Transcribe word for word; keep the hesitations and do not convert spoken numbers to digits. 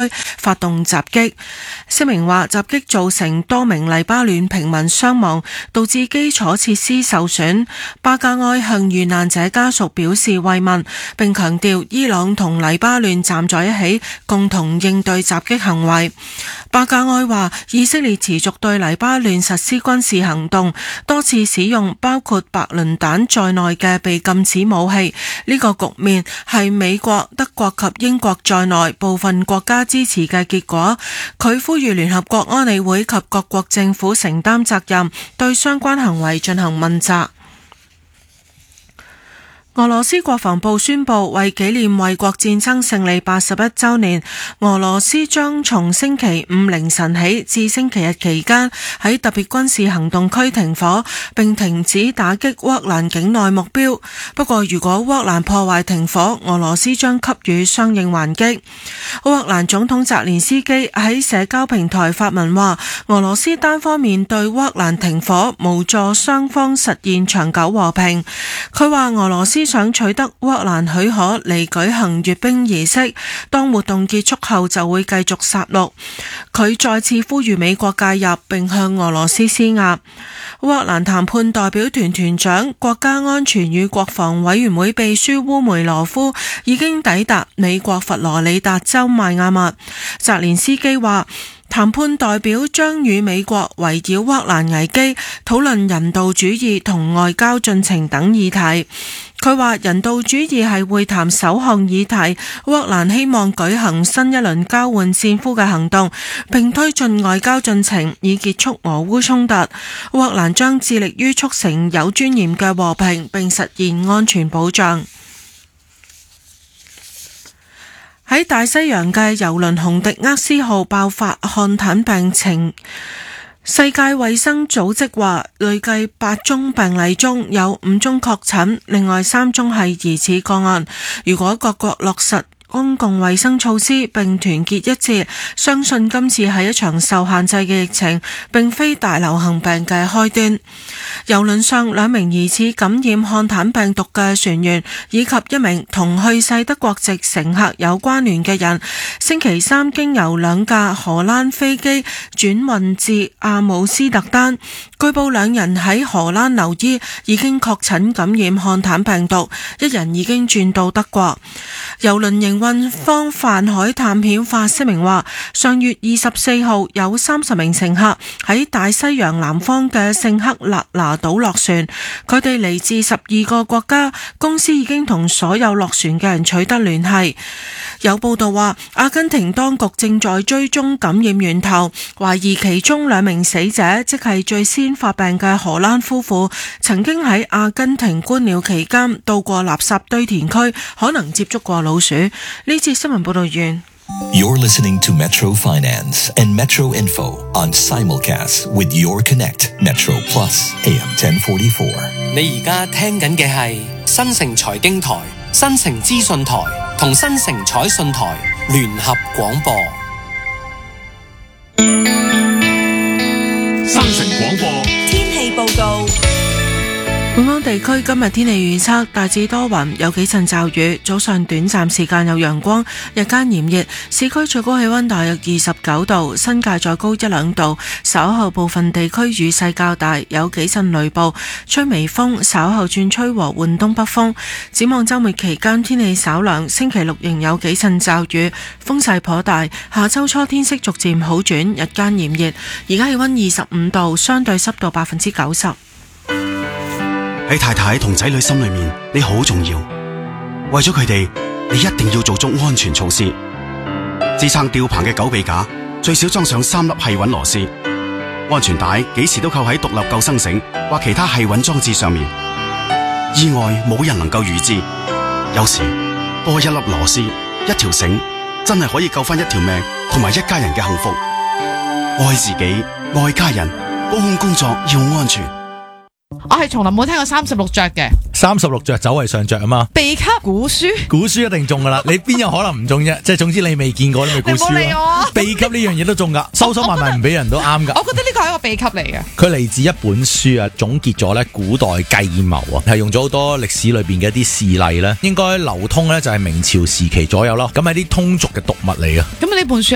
區發動襲擊。聲明話襲擊造成多名黎巴嫩平民傷亡，導致基礎設施受損。巴加埃向遇難者家屬表示慰問，並強調伊朗同黎巴嫩站在一起，共同應對襲擊行為。巴加埃話以色列持續對黎巴嫩實施軍事行動，多次使用包括白磷彈在內嘅被禁止武器。呢個局面係美國、德國及英國在內部分國家支持嘅結果。佢呼籲聯合國安理會及各國政府承擔責任，對相關行為進行問責。俄羅斯國防部宣布，為紀念衛國戰爭勝利八十一週年，俄羅斯將從星期五凌晨起至星期日期間喺特別軍事行動區停火，並停止打擊烏克蘭境內目標。不過，如果烏克蘭破壞停火，俄羅斯將給予相應還擊。烏克蘭總統澤連斯基喺社交平台發文話，俄羅斯單方面對烏克蘭停火，無助雙方實現長久和平。佢話俄羅斯想取得烏克蘭許可嚟舉行閱兵儀式，當活動結束後就會繼續殺戮。佢再次呼籲美國介入並向俄羅斯施壓。烏克蘭談判代表團團長、國家安全與國防委員會秘書烏梅羅夫已經抵達美國佛羅里達州邁阿密。澤連斯基話，談判代表將與美國圍繞烏克蘭危機討論人道主義同外交進程等議題。佢話人道主義係會談首項議題，烏克蘭希望舉行新一輪交換戰俘嘅行動，並推進外交進程以結束俄烏衝突。烏克蘭將致力於促成有尊嚴嘅和平，並實現安全保障。喺大西洋嘅郵輪洪迪厄斯號爆發漢坦病情，世界衛生組織話累計八宗病例中有五宗確診，另外三宗係疑似個案。如果各國落實公共衛生措施並團結一致，相信今次係一場受限制嘅疫情，並非大流行病嘅開端。郵輪上兩名疑似感染漢坦病毒嘅船員以及一名同去世德國籍乘客有關聯嘅人，星期三經由兩架荷蘭飛機轉運至阿姆斯特丹。據報兩人喺荷蘭留醫，已經確診感染漢坦病毒，一人已經轉到德國。郵輪營運方泛海探險發聲明話，上月二十四號有三十名乘客喺大西洋南方嘅聖克勒拿島落船，佢哋嚟自十二個國家，公司已經同所有落船嘅人取得聯繫。有報道話，阿根廷當局正在追蹤感染源頭，懷疑其中兩名死者即係最先發病嘅荷蘭夫婦，曾經喺阿根廷觀鳥期間到過垃圾堆填區，可能接觸過老鼠。呢節新聞報道完。 You're listening to Metro Finance and Metro Info on simulcast with Your Connect Metro Plus A M ten forty-four。 你而家聽緊嘅係新城財經台、新城資訊台同新城彩訊台聯合廣播。 新城廣播天氣報告。 本港地區今日天氣預測大致多雲，有幾陣驟雨，早上短暫時間有陽光，日間炎熱，市區最高氣溫大約二十九度，新界再高一兩度。稍後部分地區雨勢較大，有幾陣雷暴，吹微風，稍後轉吹和緩東北風。展望週末期間天氣稍涼，星期六仍有幾陣驟雨，風勢頗大。下週初天色逐漸好轉，日間炎熱。而家氣溫二十五度，相對濕度百分之九十。 喺太太同仔女心裏面，你好重要。為咗佢哋，你一定要做足安全措施。支撐吊棚嘅狗臂架最少裝上三粒繫穩螺絲。安全帶幾時都扣喺獨立救生繩或其他繫穩裝置上面。意外冇人能夠預知，有時多一粒螺絲、一條繩，真係可以救翻一條命同埋一家人嘅幸福。愛自己，愛家人，高空工作要安全。 我係從來冇聽過三十六着嘅， 三十六着走為上着啊嘛！ 秘笈古書， 古書一定中噶啦，你邊有可能唔中啫？即係總之你未見過你咪古書咯。秘笈呢樣嘢都中噶，收收埋埋唔俾人都啱噶。 我覺得呢個係一個秘笈嚟嘅。 佢嚟自一本書啊，總結咗咧古代計謀啊，係用咗好多歷史裏邊嘅一啲事例咧，應該流通咧就係明朝時期左右咯。咁係啲通俗嘅讀物嚟嘅。 咁呢本書